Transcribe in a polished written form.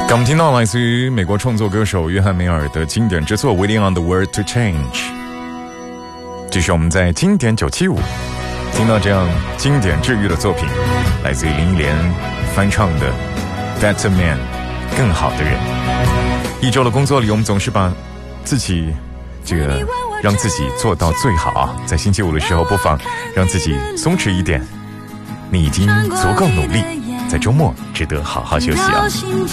刚我们听到来自于美国创作歌手约翰梅尔的经典之作 Waiting on the World to Change。 这是我们在经典975听到这样经典治愈的作品，来自于林忆莲翻唱的 Better Man 更好的人。一周的工作里，我们总是把自己让自己做到最好，在星期五的时候不妨让自己松弛一点，你已经足够努力，在周末值得好好休息啊。